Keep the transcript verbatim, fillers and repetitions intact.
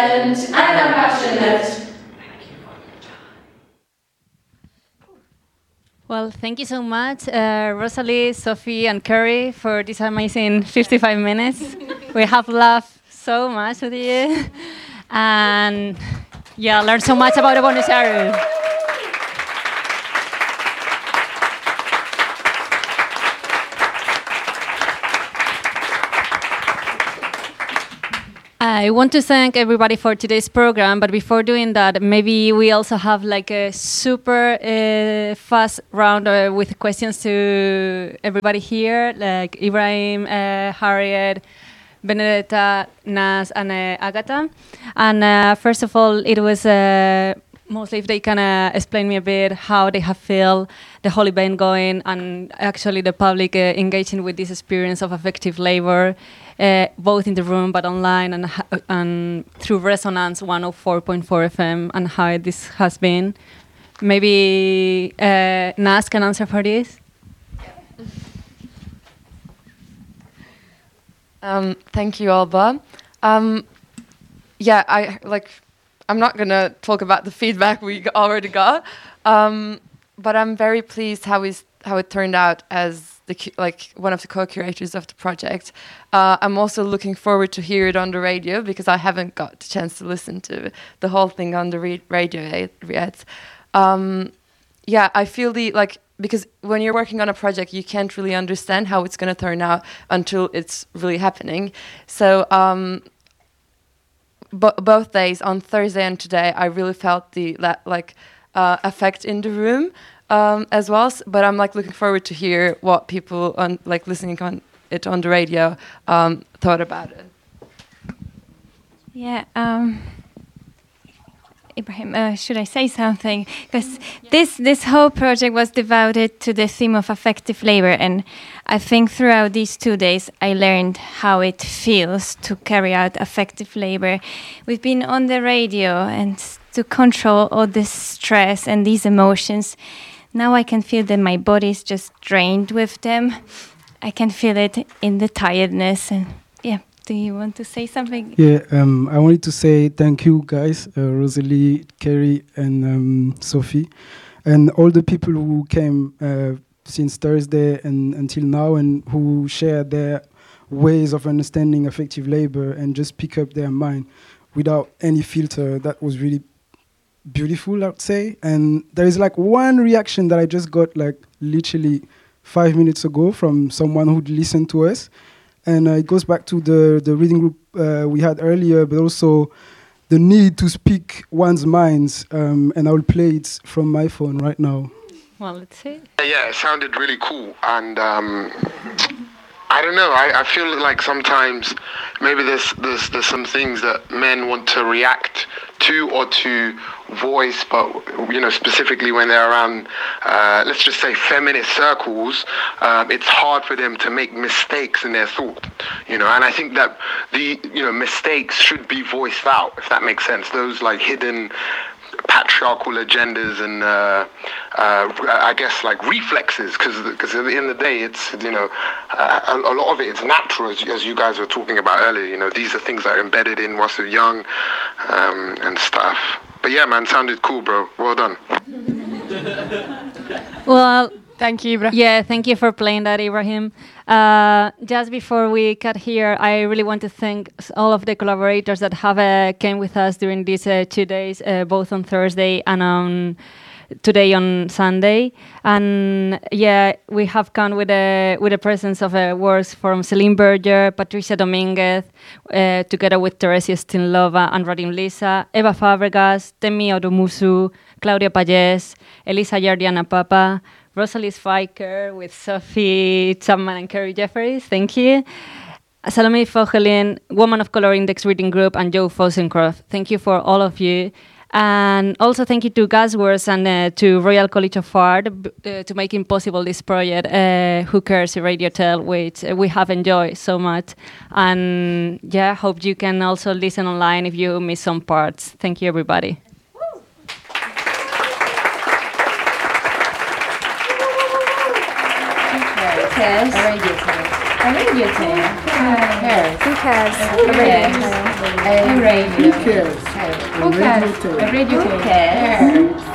And I'm passionate. Well, thank you so much, uh, Rosalie, Sophie, and Kerry, for this amazing fifty-five minutes. We have laughed so much with you, and yeah, learned so much about Buenos Aires. I want to thank everybody for today's program, but before doing that, maybe we also have like a super uh, fast round uh, with questions to everybody here, like Ibrahim, uh, Harriet, Benedetta, Nas, and uh, Agatha. And uh, first of all, it was uh, mostly if they can uh, explain me a bit how they have felt the whole event going, and actually the public uh, engaging with this experience of affective labor. Uh, both in the room but online and, ha- and through Resonance one oh four point four F M, and how this has been. Maybe uh, Nas can answer for this. Um, thank you, Alba. Um, yeah, I like. I'm not gonna talk about the feedback we already got, um, but I'm very pleased how is how it turned out as the like one of the co-curators of the project. Uh, I'm also looking forward to hear it on the radio because I haven't got the chance to listen to the whole thing on the re- radio yet. Um, yeah, I feel the like because when you're working on a project, you can't really understand how it's going to turn out until it's really happening. So um, bo- both days, on Thursday and today, I really felt the la- like uh, effect in the room. Um, as well, s- but I'm like looking forward to hear what people on like listening on it on the radio um, thought about it. Yeah, um, Ibrahim, uh, should I say something? Because yeah. this this whole project was devoted to the theme of affective labor, and I think throughout these two days I learned how it feels to carry out affective labor. We've been on the radio and s- to control all this stress and these emotions. Now I can feel that my body is just drained with them. I can feel it in the tiredness. And yeah, do you want to say something? Yeah, um, I wanted to say thank you guys, uh, Rosalie, Kerry, and um, Sophie, and all the people who came uh, since Thursday and until now, and who share their ways of understanding affective labor and just pick up their mind without any filter. That was really beautiful, I would say. And there is like one reaction that I just got like literally five minutes ago from someone who'd listened to us, and uh, it goes back to the the reading group uh, we had earlier, but also the need to speak one's minds. Um, and I'll play it from my phone right now. Well, let's see. Yeah, it sounded really cool, and um, I don't know. I, I feel like sometimes maybe there's there's there's some things that men want to react to or to voice, but you know, specifically when they're around, uh, let's just say feminist circles, um, it's hard for them to make mistakes in their thought, you know. And I think that the you know mistakes should be voiced out, if that makes sense. Those like hidden patriarchal agendas and uh, uh, I guess like reflexes, because because at the end of the day, it's you know uh, a, a lot of it is natural, as, as you guys were talking about earlier. You know, these are things that are embedded in once they're young um, and stuff. But yeah, man, sounded cool, bro. Well done. Well, thank you, Ibrahim. Yeah, thank you for playing that, Ibrahim. Uh, just before we cut here, I really want to thank all of the collaborators that have uh, came with us during these uh, two days, uh, both on Thursday and on today on Sunday. And yeah, we have come with a with the presence of uh, works from Celine Berger, Patricia Dominguez, uh, together with Teresia Stinlova and Radim Lisa, Eva Fabregas, Temi Odumusu, Claudia Payés, Elisa Yardiana Papa, Rosalie Spiker with Sophie Chapman and Kerry Jeffries, thank you. Salome Fogelin, Woman of Color Index Reading Group, and Joe Fosencroft. Thank you for all of you. And also thank you to Gasworks and uh, to Royal College of Art uh, to making possible this project, uh, Who Cares Radio Tell, which uh, we have enjoyed so much. And yeah, hope you can also listen online if you miss some parts. Thank you, everybody. Who cares? A radio tale. A radio tale. Who cares? Who cares? A radio tale. A radio. Who cares? Who cares? A radio. Who cares?